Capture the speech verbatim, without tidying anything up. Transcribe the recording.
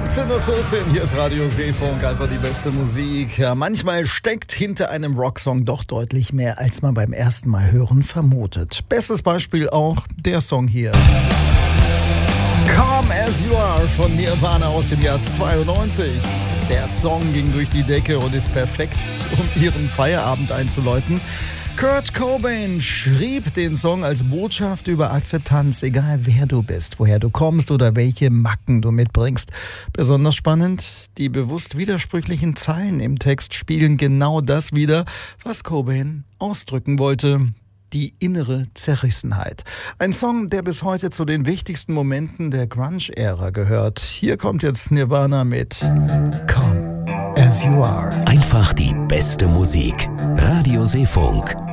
siebzehn Uhr vierzehn, hier ist Radio Seefunk, einfach die beste Musik. Ja, manchmal steckt hinter einem Rocksong doch deutlich mehr, als man beim ersten Mal hören vermutet. Bestes Beispiel auch der Song hier. Calm As You Are von Nirvana aus dem Jahr zweiundneunzig. Der Song ging durch die Decke und ist perfekt, um ihren Feierabend einzuläuten. Kurt Cobain schrieb den Song als Botschaft über Akzeptanz, egal wer du bist, woher du kommst oder welche Macken du mitbringst. Besonders spannend, die bewusst widersprüchlichen Zeilen im Text spiegeln genau das wider, was Cobain ausdrücken wollte. Die innere Zerrissenheit. Ein Song, der bis heute zu den wichtigsten Momenten der Grunge-Ära gehört. Hier kommt jetzt Nirvana mit Calm As You Are. Einfach die beste Musik. Radio Seefunk.